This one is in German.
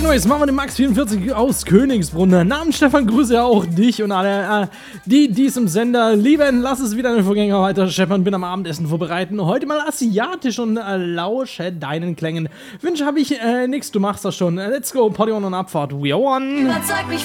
Technoise machen wir den Max44 aus Königsbrunn. Namens Stefan, grüße auch dich und alle, die diesem Sender lieben. Lass es wieder den Vorgänger weiter scheppern. Bin am Abendessen vorbereiten. Heute mal asiatisch und lausche deinen Klängen. Wünsche habe ich nix, du machst das schon. Let's go, Party on und Abfahrt. We are one.